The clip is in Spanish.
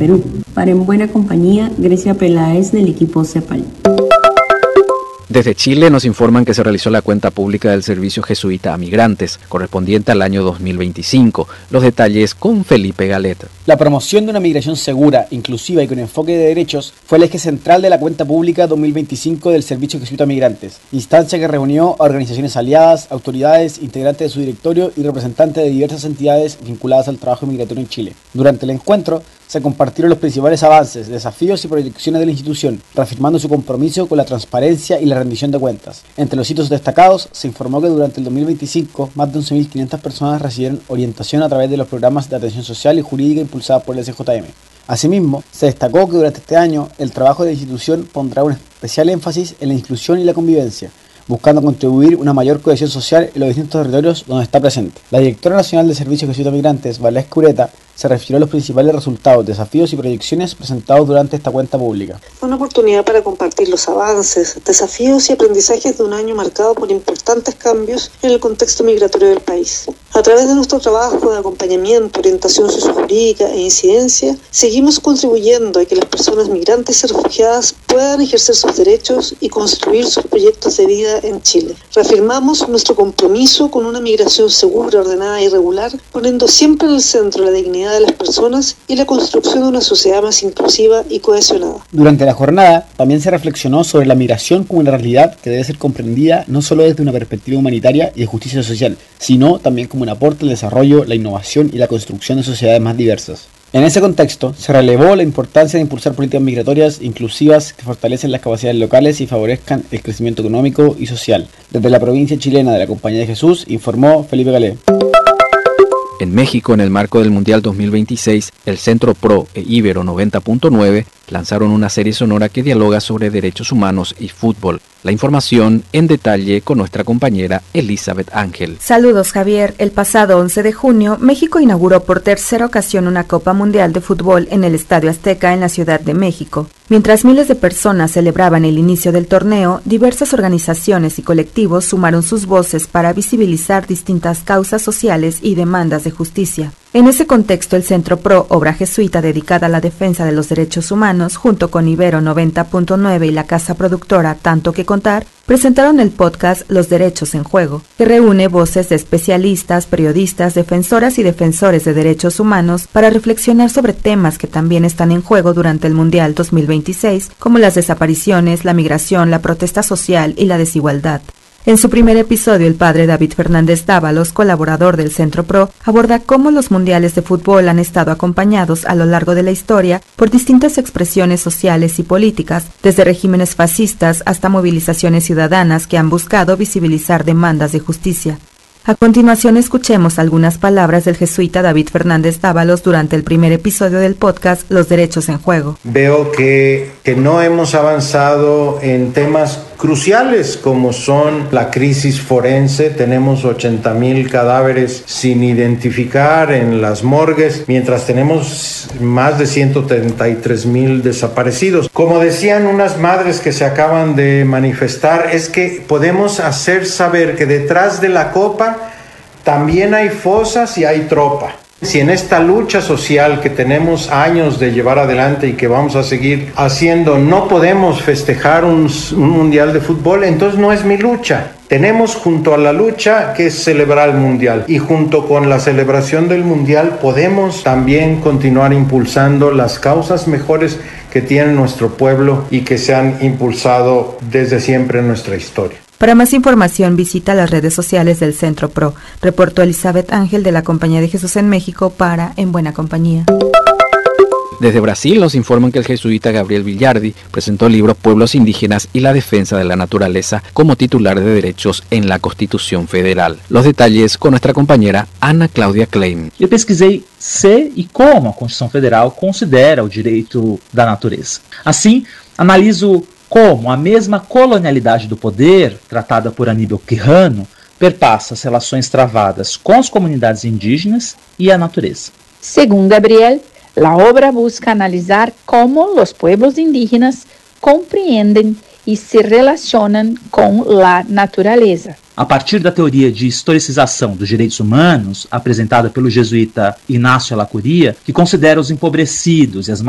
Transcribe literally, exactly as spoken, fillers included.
Perú. Para En Buena Compañía, Grecia Peláez del equipo CEPAL. Desde Chile nos informan que se realizó la cuenta pública del Servicio Jesuita a Migrantes, correspondiente al año dos mil veinticinco. Los detalles con Felipe Galet. La promoción de una migración segura, inclusiva y con enfoque de derechos fue el eje central de la cuenta pública dos mil veinticinco del Servicio Jesuita a Migrantes, instancia que reunió a organizaciones aliadas, autoridades, integrantes de su directorio y representantes de diversas entidades vinculadas al trabajo migratorio en Chile. Durante el encuentro, se compartieron los principales avances, desafíos y proyecciones de la institución, reafirmando su compromiso con la transparencia y la rendición de cuentas. Entre los hitos destacados, se informó que durante el dos mil veinticinco, más de once mil quinientas personas recibieron orientación a través de los programas de atención social y jurídica impulsados por el S J M. Asimismo, se destacó que durante este año, el trabajo de la institución pondrá un especial énfasis en la inclusión y la convivencia, buscando contribuir una mayor cohesión social en los distintos territorios donde está presente. La directora nacional del Servicio Jesuita a Migrantes, Valesca Ureta, se refirió a los principales resultados, desafíos y proyecciones presentados durante esta cuenta pública. Fue una oportunidad para compartir los avances, desafíos y aprendizajes de un año marcado por importantes cambios en el contexto migratorio del país. A través de nuestro trabajo de acompañamiento, orientación sociojurídica e incidencia, seguimos contribuyendo a que las personas migrantes y refugiadas puedan ejercer sus derechos y construir sus proyectos de vida en Chile. Reafirmamos nuestro compromiso con una migración segura, ordenada y regular, poniendo siempre en el centro la dignidad de las personas y la construcción de una sociedad más inclusiva y cohesionada. Durante la jornada, también se reflexionó sobre la migración como una realidad que debe ser comprendida no solo desde una perspectiva humanitaria y de justicia social, sino también como un aporte al desarrollo, la innovación y la construcción de sociedades más diversas. En ese contexto, se relevó la importancia de impulsar políticas migratorias inclusivas que fortalecen las capacidades locales y favorezcan el crecimiento económico y social. Desde la provincia chilena de la Compañía de Jesús, informó Felipe Galé. En México, en el marco del Mundial dos mil veintiséis, el Centro Pro e Ibero noventa punto nueve lanzaron una serie sonora que dialoga sobre derechos humanos y fútbol. La información en detalle con nuestra compañera Elizabeth Ángel. Saludos, Javier. El pasado once de junio, México inauguró por tercera ocasión una Copa Mundial de Fútbol en el Estadio Azteca en la Ciudad de México. Mientras miles de personas celebraban el inicio del torneo, diversas organizaciones y colectivos sumaron sus voces para visibilizar distintas causas sociales y demandas de justicia. En ese contexto, el Centro Pro, obra jesuita dedicada a la defensa de los derechos humanos, junto con Ibero noventa punto nueve y la casa productora Tanto que Contar, presentaron el podcast Los Derechos en Juego, que reúne voces de especialistas, periodistas, defensoras y defensores de derechos humanos para reflexionar sobre temas que también están en juego durante el Mundial dos mil veintiséis, como las desapariciones, la migración, la protesta social y la desigualdad. En su primer episodio, el padre David Fernández Dávalos, colaborador del Centro Pro, aborda cómo los mundiales de fútbol han estado acompañados a lo largo de la historia por distintas expresiones sociales y políticas, desde regímenes fascistas hasta movilizaciones ciudadanas que han buscado visibilizar demandas de justicia. A continuación, escuchemos algunas palabras del jesuita David Fernández Dávalos durante el primer episodio del podcast Los Derechos en Juego. Veo que, que no hemos avanzado en temas cruciales como son la crisis forense. Tenemos ochenta mil cadáveres sin identificar en las morgues, mientras tenemos más de ciento treinta y tres mil desaparecidos. Como decían unas madres que se acaban de manifestar, es que podemos hacer saber que detrás de la copa también hay fosas y hay tropa. Si en esta lucha social que tenemos años de llevar adelante y que vamos a seguir haciendo no podemos festejar un, un mundial de fútbol, entonces no es mi lucha. Tenemos junto a la lucha que es celebrar el mundial, y junto con la celebración del mundial podemos también continuar impulsando las causas mejores que tiene nuestro pueblo y que se han impulsado desde siempre en nuestra historia. Para más información, visita las redes sociales del Centro Pro. Reportó Elizabeth Ángel de la Compañía de Jesús en México para En Buena Compañía. Desde Brasil nos informan que el jesuita Gabriel Villardi presentó el libro Pueblos Indígenas y la Defensa de la Naturaleza como titular de derechos en la Constitución Federal. Los detalles con nuestra compañera Ana Cláudia Klein. Eu pesquisei se e como a Constituição Federal considera o direito da natureza. Assim, analiso como a mesma colonialidade do poder, tratada por Aníbal Quijano, perpassa as relações travadas com as comunidades indígenas e a natureza. Según Gabriel, la obra busca analizar cómo los pueblos indígenas compreenden y se relacionan com la natureza. A partir da teoria de historicização dos direitos humanos, apresentada pelo jesuíta Inácio Alacuria, que considera os empobrecidos e as